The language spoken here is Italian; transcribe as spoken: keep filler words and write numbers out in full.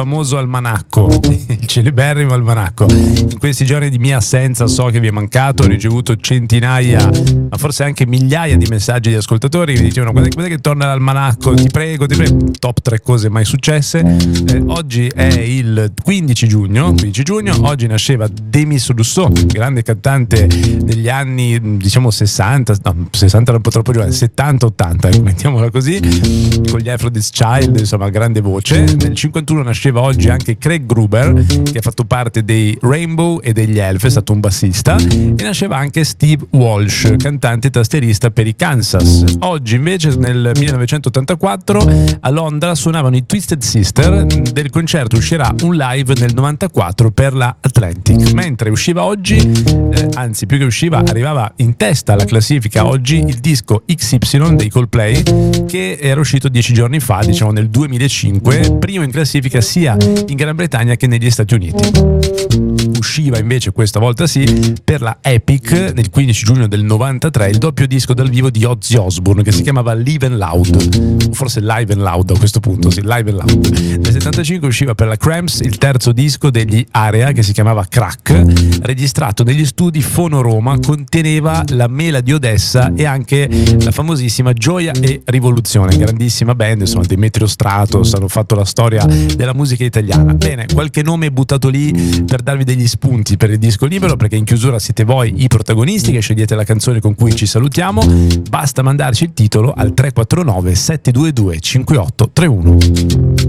famoso almanacco, il celeberrimo almanacco. In questi giorni di mia assenza so che vi è mancato, ho ricevuto centinaia, ma forse anche migliaia di messaggi di ascoltatori che mi dicevano guarda, guarda che torna l'almanacco, ti prego, ti prego, top tre cose mai successe. Eh, oggi è il quindici giugno, quindici giugno, oggi nasceva Demis Rousseau, grande cantante degli anni diciamo sessanta, no, sessanta era un po' troppo giovane, settanta ottanta, ecco, mettiamola così, con gli Aphrodite's Child, insomma, grande voce. Nel cinquantuno nasceva oggi anche Craig Gruber, che ha fatto parte dei Rainbow e degli Elf, è stato un bassista, e nasceva anche Steve Walsh, cantante e tastierista per i Kansas. Oggi invece nel millenovecentottantaquattro a Londra suonavano i Twisted Sister, del concerto uscirà un live nel novantaquattro per la Atlantic, mentre usciva oggi, eh, anzi più che usciva, arrivava in testa alla classifica oggi il disco X Y dei Coldplay, che era uscito dieci giorni fa, diciamo nel duemilacinque, primo in classifica sia in Gran Bretagna che negli Stati Uniti. Usciva invece questa volta sì per la Epic nel quindici giugno del novantatré il doppio disco dal vivo di Ozzy Osbourne che si chiamava Live and Loud, o forse Live and Loud a questo punto, sì, Live and Loud. Nel settantacinque usciva per la Cramps il terzo disco degli Area che si chiamava Crack, registrato negli studi Fono Roma, conteneva la Mela di Odessa e anche la famosissima Gioia e Rivoluzione, grandissima band, insomma Demetrio Stratos, hanno fatto la storia della musica italiana. Bene, qualche nome buttato lì per darvi degli spunti per il disco libero, perché in chiusura siete voi i protagonisti che scegliete la canzone con cui ci salutiamo. Basta mandarci il titolo al tre quattro nove sette due due cinque otto tre uno.